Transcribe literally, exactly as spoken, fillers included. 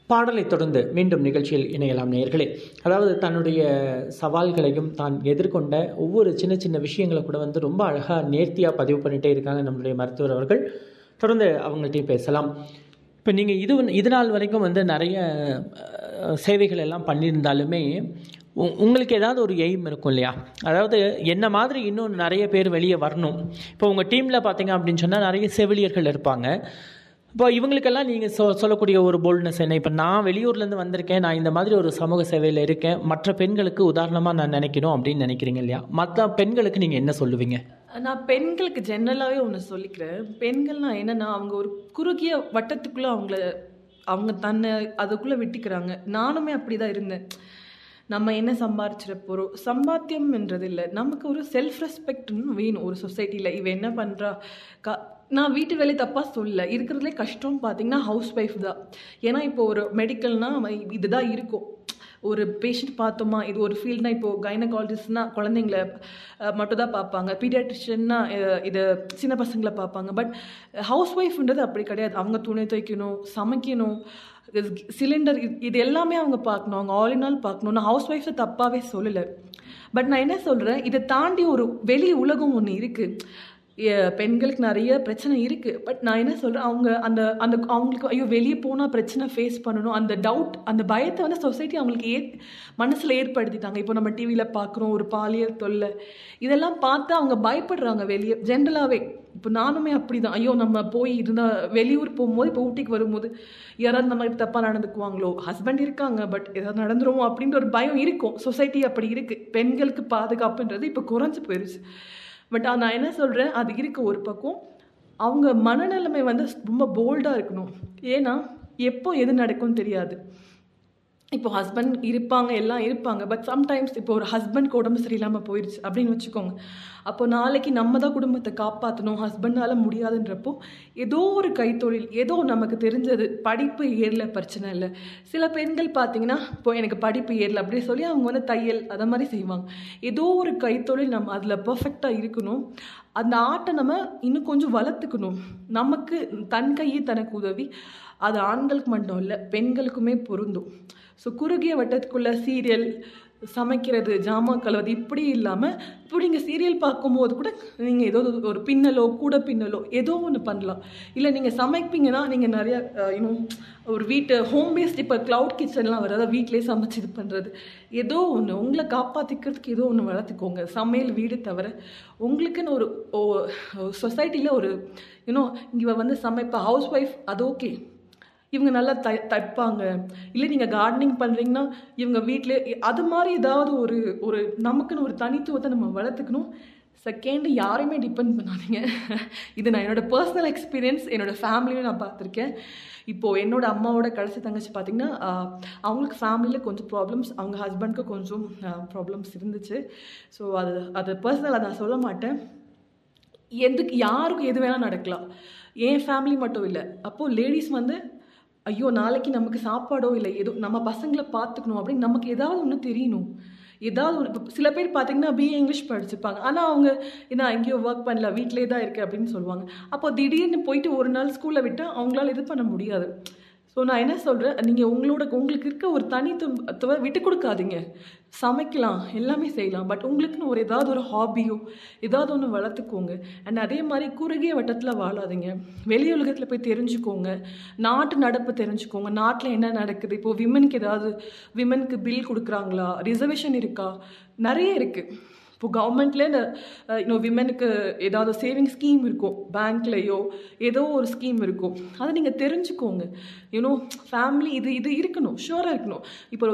பாடலை தொடர்ந்து மீண்டும் நிகழ்ச்சியில் இணையலாம் நேயர்களே. அதாவது தன்னுடைய சவால்களையும் தான் எதிர்கொண்ட ஒவ்வொரு சின்ன சின்ன விஷயங்களை கூட வந்து ரொம்ப அழகாக நேர்த்தியாக பதிவு பண்ணிகிட்டே இருக்காங்க நம்மளுடைய மருத்துவர் அவர்கள். தொடர்ந்து அவங்கள்ட்டையும் பேசலாம். இப்போ நீங்கள் இது இது நாள் வரைக்கும் வந்து நிறைய சேவைகள் எல்லாம் பண்ணியிருந்தாலுமே உங்களுக்கு ஏதாவது ஒரு எய்ம் இருக்கும் இல்லையா? அதாவது என்ன மாதிரி இன்னும் நிறைய பேர் வெளியே வரணும். இப்போ உங்கள் டீமில் பார்த்தீங்க அப்படின்னு சொன்னால் நிறைய செவிலியர்கள் இருப்பாங்க. இப்போ இவங்களுக்கெல்லாம் நீங்கள் சொ சொல்லக்கூடிய ஒரு போல்ட்னஸ் என்ன? இப்போ நான் வெளியூர்லேருந்து வந்திருக்கேன், நான் இந்த மாதிரி ஒரு சமூக சேவையில் இருக்கேன், மற்ற பெண்களுக்கு உதாரணமாக நான் நினைக்கணும் அப்படின்னு நினைக்கிறீங்க இல்லையா? மற்ற பெண்களுக்கு நீங்கள் என்ன சொல்லுவீங்க? நான் பெண்களுக்கு ஜென்ரலாகவே ஒன்று சொல்லிக்கிறேன். பெண்கள்னா என்னென்னா, அவங்க ஒரு குறுகிய வட்டத்துக்குள்ளே அவங்கள அவங்க தன்னை அதுக்குள்ளே விட்டுக்கிறாங்க. நானுமே அப்படி தான் இருந்தேன். நம்ம என்ன சம்பாரிச்சிட போகிறோம், சம்பாத்தியம்ன்றது இல்லை, நமக்கு ஒரு செல்ஃப் ரெஸ்பெக்ட்னு வேணும் ஒரு சொசைட்டியில். இவ என்ன பண்ணுறா கா நான் வீட்டு வேலை தப்பாக சொல்ல, இருக்கிறதுலே கஷ்டம்னு பார்த்தீங்கன்னா ஹவுஸ் ஒய்ஃப் தான். ஏன்னா இப்போ ஒரு மெடிக்கல்னால் இதுதான் இருக்கும். ஒரு பேஷண்ட் பார்த்தோமா, இது ஒரு ஃபீல்ட்னா, இப்போது கைனகாலஜிஸ்ட்னா குழந்தைங்கள மட்டும் தான் பார்ப்பாங்க, பீடியாட்ரிஷியன்னா இது சின்ன பசங்களை பார்ப்பாங்க. பட் ஹவுஸ் ஒய்ஃப்ன்றது அப்படி கிடையாது. அவங்க துணி துவைக்கணும், சமைக்கணும், சிலிண்டர், இது எல்லாமே அவங்க பார்க்கணும், அவங்க ஆல் இன் ஆல் பார்க்கணும். நான் ஹவுஸ் ஒய்ஃபை தப்பாகவே சொல்லலை. பட் நான் என்ன சொல்கிறேன், இதை தாண்டி ஒரு வெளி உலகம் ஒன்று இருக்குது. பெண்களுக்கு நிறைய பிரச்சனை இருக்குது. பட் நான் என்ன சொல்கிறேன், அவங்க அந்த அந்த அவங்களுக்கு ஐயோ வெளியே போனால் பிரச்சனை ஃபேஸ் பண்ணணும், அந்த டவுட், அந்த பயத்தை வந்து சொசைட்டி அவங்களுக்கு ஏ மனசில் ஏற்படுத்திட்டாங்க. இப்போ நம்ம டிவியில் பார்க்குறோம் ஒரு பாலியல் தொல்லை, இதெல்லாம் பார்த்து அவங்க பயப்படுறாங்க வெளியே. ஜென்ரலாகவே இப்போ நானுமே அப்படி தான். ஐயோ நம்ம போய் இருந்தால் வெளியூர் போகும்போது, இப்போ ஊட்டிக்கு வரும்போது யாராவது இந்த மாதிரி தப்பாக நடந்துக்குவாங்களோ, ஹஸ்பண்ட் இருக்காங்க பட் ஏதாவது நடந்துருமோ அப்படின்ற ஒரு பயம் இருக்கும். சொசைட்டி அப்படி இருக்குது. பெண்களுக்கு பாதுகாப்புன்றது இப்போ குறைஞ்சி போயிடுச்சு. பட் நான் என்ன சொல்கிறேன், அது இருக்க ஒரு பக்கம் அவங்க மனநிலைமை வந்து ரொம்ப போல்டாக இருக்கணும். ஏன்னா எப்போ எது நடக்கும்னு தெரியாது. இப்போ ஹஸ்பண்ட் இருப்பாங்க, எல்லாம் இருப்பாங்க. பட் சம்டைம்ஸ் இப்போ ஒரு ஹஸ்பண்ட்க்கு உடம்பு சரியில்லாமல் போயிடுச்சு அப்படின்னு வச்சுக்கோங்க. அப்போ நாளைக்கு நம்ம தான் குடும்பத்தை காப்பாற்றணும், ஹஸ்பண்டால் முடியாதுன்றப்போ ஏதோ ஒரு கைத்தொழில், ஏதோ நமக்கு தெரிஞ்சது, படிப்பு ஏறல பிரச்சனை இல்லை. சில பெண்கள் பார்த்தீங்கன்னா, இப்போ எனக்கு படிப்பு ஏறல அப்படி சொல்லி அவங்க வந்து தையல் அதை மாதிரி செய்வாங்க. ஏதோ ஒரு கைத்தொழில் நம்ம அதில் பர்ஃபெக்டாக இருக்கணும். அந்த ஆர்ட்டை நம்ம இன்னும் கொஞ்சம் வளர்த்துக்கணும். நமக்கு தன் கையே தனக்கு உதவி. அது ஆண்களுக்கு மட்டும் இல்லை, பெண்களுக்குமே பொருந்தும். ஸோ குறுகிய வட்டத்துக்குள்ளே சீரியல், சமைக்கிறது, ஜாமான் கழுவது இப்படி இல்லாமல், இப்போ நீங்கள் சீரியல் பார்க்கும்போது கூட நீங்கள் ஏதோ ஒரு பின்னலோ கூட பின்னலோ ஏதோ ஒன்று பண்ணலாம். இல்லை நீங்கள் சமைப்பீங்கன்னா நீங்கள் நிறையா இன்னும் ஒரு வீட்டு ஹோம் பேஸ்ட், இப்போ க்ளவுட் கிச்சன்லாம் வராது, வீட்டிலே சமைச்சு இது பண்ணுறது, ஏதோ ஒன்று உங்களை காப்பாற்றிக்கிறதுக்கு ஏதோ ஒன்று வளர்த்துக்கோங்க. சமையல் வீடு தவிர உங்களுக்குன்னு ஒரு சொசைட்டியில் ஒரு இன்னும் இங்கே வந்து சமைப்பா ஹவுஸ் ஒய்ஃப், அது ஓகே, இவங்க நல்லா த தைப்பாங்க, இல்லை நீங்கள் கார்டனிங் பண்ணுறீங்கன்னா இவங்க வீட்டிலே, அது மாதிரி ஏதாவது ஒரு ஒரு நமக்குன்னு ஒரு தனித்துவத்தை நம்ம வளர்த்துக்கணும். செகண்ட், யாரையுமே டிபெண்ட் பண்ணாதீங்க. இது நான் என்னோடய பர்சனல் எக்ஸ்பீரியன்ஸ், என்னோடய ஃபேமிலியும் நான் பார்த்துருக்கேன். இப்போது என்னோடய அம்மாவோட கடைசி தங்கச்சி பார்த்திங்கன்னா, அவங்களுக்கு ஃபேமிலியில் கொஞ்சம் ப்ராப்ளம்ஸ், அவங்க ஹஸ்பண்ட்க்கு கொஞ்சம் ப்ராப்ளம்ஸ் இருந்துச்சு. ஸோ அது அது பர்சனலாக நான் சொல்ல மாட்டேன். எதுக்கு யாருக்கும் எது வேணால் நடக்கலாம், என் ஃபேமிலி மட்டும் இல்லை. அப்போது லேடிஸ் வந்து ஐயோ நாளைக்கு நமக்கு சாப்பாடோ இல்லை ஏதோ நம்ம பசங்களை பார்த்துக்கணும் அப்படின்னு நமக்கு ஏதாவது ஒன்று தெரியணும். ஏதாவது ஒரு இப்போ சில பேர் பார்த்தீங்கன்னா பிஏ இங்கிலீஷ் படிச்சிருப்பாங்க, ஆனால் அவங்க என்ன எங்கேயோ ஒர்க் பண்ணல, வீட்டிலே தான் இருக்குது அப்படின்னு சொல்லுவாங்க. அப்போ திடீர்னு போயிட்டு ஒரு நாள் ஸ்கூலில் விட்டால் அவங்களால இது பண்ண முடியாது. ஸோ நான் என்ன சொல்கிறேன், நீங்கள் உங்களோட உங்களுக்கு இருக்க ஒரு தனித்துவத்தை விட்டு கொடுக்காதீங்க. சமைக்கலாம், எல்லாமே செய்யலாம், பட் உங்களுக்குன்னு ஒரு ஏதாவது ஒரு ஹாபியோ ஏதாவது ஒன்று வளர்த்துக்கோங்க. அண்ட் அதே மாதிரி குறுகிய வட்டத்தில் வாழாதீங்க. வெளி உலகத்தில் போய் தெரிஞ்சுக்கோங்க, நாட்டு நடப்பு தெரிஞ்சுக்கோங்க, நாட்டில் என்ன நடக்குது. இப்போது விமனுக்கு ஏதாவது விமனுக்கு பில் கொடுக்குறாங்களா, ரிசர்வேஷன் இருக்கா, நிறைய இருக்குது. இப்போ கவர்மெண்ட்லேயே இந்த இன்னும் விமனுக்கு ஏதாவது சேவிங் ஸ்கீம் இருக்கும், பேங்க்லேயோ ஏதோ ஒரு ஸ்கீம் இருக்கும், அதை நீங்கள் தெரிஞ்சுக்கோங்க. யூனோ ஃபேமிலி இது இது இருக்கணும், ஷூராக இருக்கணும். இப்போ